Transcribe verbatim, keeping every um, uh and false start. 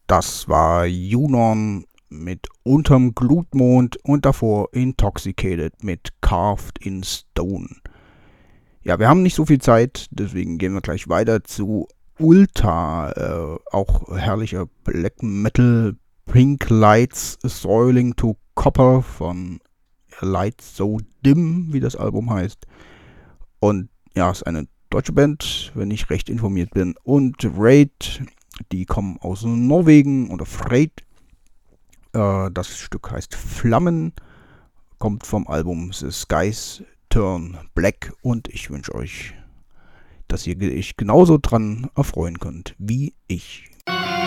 Das war Junon mit Unterm Glutmond und davor Intoxicated mit Carved in Stone. Ja, wir haben nicht so viel Zeit, deswegen gehen wir gleich weiter zu Ulta, äh, auch herrlicher Black Metal, Pink Lights Soiling to Copper von Light So Dim, wie das Album heißt. Und ja, ist eine deutsche Band, wenn ich recht informiert bin. Und Raid, die kommen aus Norwegen, oder Freyt. Äh, das Stück heißt Flammen, kommt vom Album The Skies Turn Black. Und ich wünsche euch, dass ihr euch genauso dran erfreuen könnt wie ich.